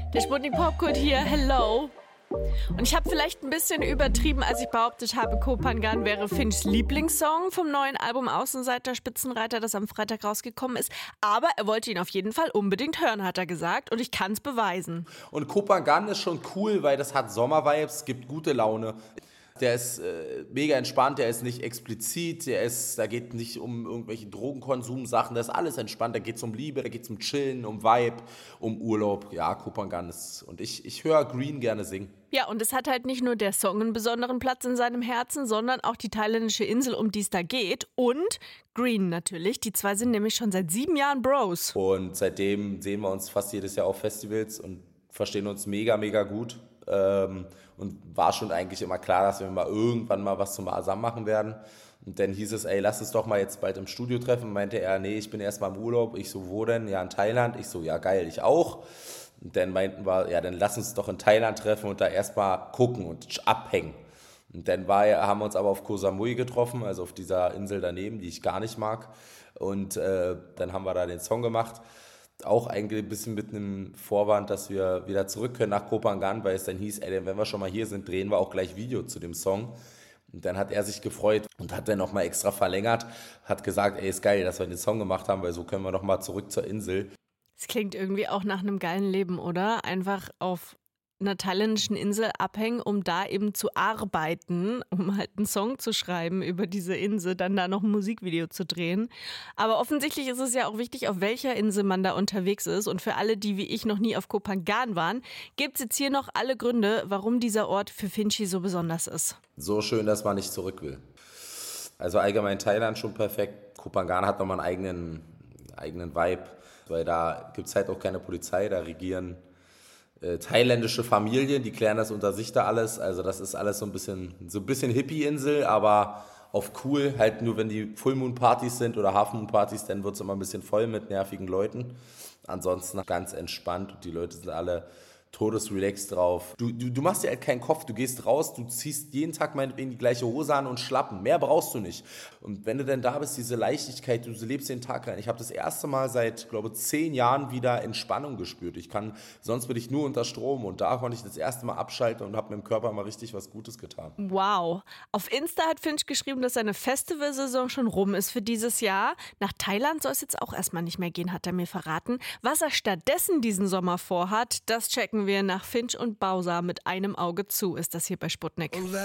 Der Sputnik Popkult hier, hello. Und ich habe vielleicht ein bisschen übertrieben, als ich behauptet habe, Kopangan wäre Finchs Lieblingssong vom neuen Album Außenseiter Spitzenreiter, das am Freitag rausgekommen ist. Aber er wollte ihn auf jeden Fall unbedingt hören, hat er gesagt. Und ich kann es beweisen. Und Kopangan ist schon cool, weil das hat Sommervibes, gibt gute Laune. Der ist mega entspannt, der ist nicht explizit, da geht nicht um irgendwelche Drogenkonsumsachen, das ist alles entspannt, da geht es um Liebe, da geht es um Chillen, um Vibe, um Urlaub. Ja, Kopangan ist, und ich höre Green gerne singen. Ja, und es hat halt nicht nur der Song einen besonderen Platz in seinem Herzen, sondern auch die thailändische Insel, um die es da geht. Und Green natürlich, die zwei sind nämlich schon seit 7 Jahren Bros. Und seitdem sehen wir uns fast jedes Jahr auf Festivals und verstehen uns mega, mega gut. Und war schon eigentlich immer klar, dass wir mal irgendwann mal was zusammen machen werden. Und dann hieß es, ey, lass uns doch mal jetzt bald im Studio treffen. Meinte er, nee, ich bin erst mal im Urlaub. Ich so, wo denn? Ja, in Thailand. Ich so, ja, geil, ich auch. Und dann meinten wir, ja, dann lass uns doch in Thailand treffen und da erst mal gucken und abhängen. Und dann haben wir uns aber auf Koh Samui getroffen, also auf dieser Insel daneben, die ich gar nicht mag. Und dann haben wir da den Song gemacht. Auch eigentlich ein bisschen mit einem Vorwand, dass wir wieder zurück können nach Kopangan, weil es dann hieß, ey, wenn wir schon mal hier sind, drehen wir auch gleich Video zu dem Song. Und dann hat er sich gefreut und hat dann nochmal extra verlängert, hat gesagt, ey, ist geil, dass wir den Song gemacht haben, weil so können wir nochmal zurück zur Insel. Es klingt irgendwie auch nach einem geilen Leben, oder? Einfach auf einer thailändischen Insel abhängen, um da eben zu arbeiten, um halt einen Song zu schreiben über diese Insel, dann da noch ein Musikvideo zu drehen. Aber offensichtlich ist es ja auch wichtig, auf welcher Insel man da unterwegs ist. Und für alle, die wie ich noch nie auf Kopangan waren, gibt es jetzt hier noch alle Gründe, warum dieser Ort für Finchi so besonders ist. So schön, dass man nicht zurück will. Also allgemein Thailand schon perfekt. Kopangan hat nochmal einen eigenen Vibe, weil da gibt es halt auch keine Polizei, da regieren thailändische Familien, die klären das unter sich da alles. Also das ist alles so ein bisschen Hippie-Insel, aber auf cool. Halt nur, wenn die Full-Moon-Partys sind oder Half-Moon-Partys, dann wird es immer ein bisschen voll mit nervigen Leuten. Ansonsten ganz entspannt und die Leute sind alle todesrelaxed drauf. Du machst dir halt keinen Kopf, du gehst raus, du ziehst jeden Tag meinetwegen die gleiche Hose an und Schlappen. Mehr brauchst du nicht. Und wenn du denn da bist, diese Leichtigkeit, du lebst den Tag rein. Ich habe das erste Mal seit, glaube ich, 10 Jahren wieder Entspannung gespürt. Sonst bin ich nur unter Strom und da konnte ich das erste Mal abschalten und habe meinem Körper mal richtig was Gutes getan. Wow. Auf Insta hat Finch geschrieben, dass seine Festivalsaison schon rum ist für dieses Jahr. Nach Thailand soll es jetzt auch erstmal nicht mehr gehen, hat er mir verraten. Was er stattdessen diesen Sommer vorhat, das checken wir nach Finch und Bowser mit einem Auge zu, ist das hier bei Sputnik.